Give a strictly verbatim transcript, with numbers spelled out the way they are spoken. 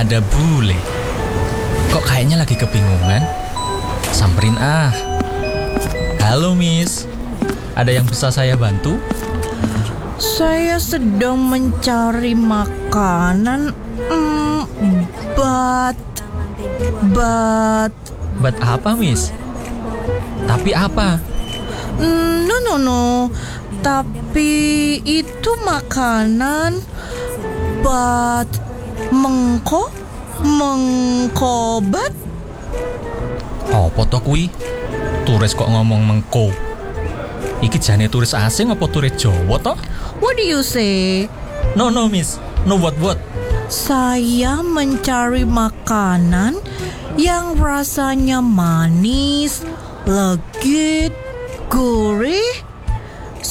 ada bule. Kok kayaknya lagi kebingungan? Samperin ah. Halo Miss, ada yang bisa saya bantu? Saya sedang mencari makanan. Hmm, but, but. But apa Miss? Tapi apa? Mm, no no no. Tapi itu makanan. But mengko mengkobat. Apa to kuwi? Turis kok ngomong mengko? Iki jane turis asing apa turis Jawa to? What do you say? No no Miss, no what what. Saya mencari makanan yang rasanya manis, legit, gurih,